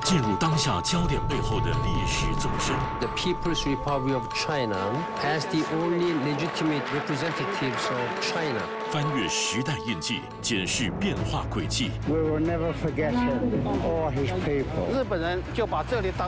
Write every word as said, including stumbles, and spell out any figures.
进入当下焦点背后的历史纵深。 The People's Republic of China as the only legitimate representatives of China. 翻越时代印记，检视变化轨迹。 We will never forget him or his people. 日本人就把这里当